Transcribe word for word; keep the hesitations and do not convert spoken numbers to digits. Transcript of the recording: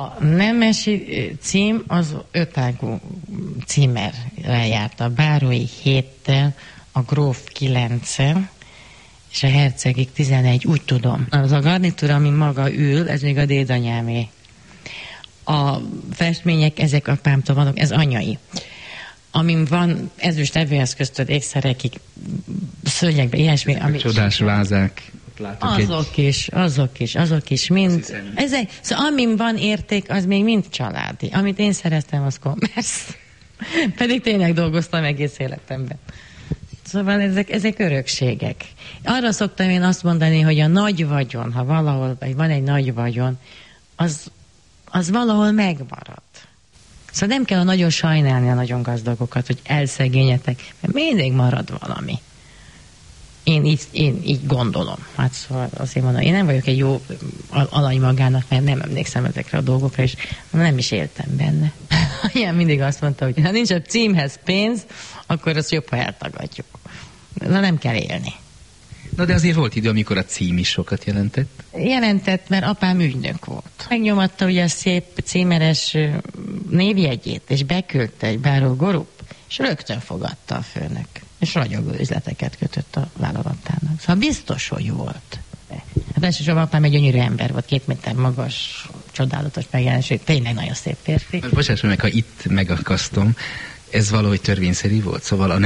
A nemesi cím az ötágú címerrel járt, a bárói héttel, a gróf kilenccel, és a hercegig tizenegy, úgy tudom. Az a garnitúra, ami maga ül, ez még a dédanyámé. A festmények, ezek apámtól vannak, ez anyai. Amin van ezüst evőeszköztől ékszerekig, szőnyegbe, ilyesmi. Ami csodás vázák. Azok egy... is, azok is, azok is, mind. Ezek, szóval amin van érték, az még mind családi. Amit én szereztem, az kommersz. Pedig tényleg dolgoztam egész életemben. Szóval ezek, ezek örökségek. Arra szoktam én azt mondani, hogy a nagy vagyon, ha valahol van egy nagy vagyon, az, az valahol megmarad. Szóval nem kell nagyon sajnálni a nagyon gazdagokat, hogy elszegényetek, mert mindig marad valami. Én így, én így gondolom. Hát szóval azért mondom, én nem vagyok egy jó alany magának, mert nem emlékszem ezekre a dolgokra, és nem is éltem benne. Ilyen mindig azt mondta, hogy ha nincs a címhez pénz, akkor azt jobb, ha eltagadjuk. Na nem kell élni. Na de azért volt idő, amikor a cím is sokat jelentett. Jelentett, mert apám ügynök volt. Megnyomatta ugye a szép címeres névjegyét, és beküldte egy báró gorup, és rögtön fogadta a főnök. És ragyogó üzleteket kötött a vállalatának. Szóval biztos, hogy volt. Hát elsősorban apám egy gyönyörű ember volt, két méter magas, csodálatos megjelenésű, tényleg nagyon szép férfi. Bocsáss meg, ha itt megakasztom, ez valahogy törvényszerű volt? Szóval a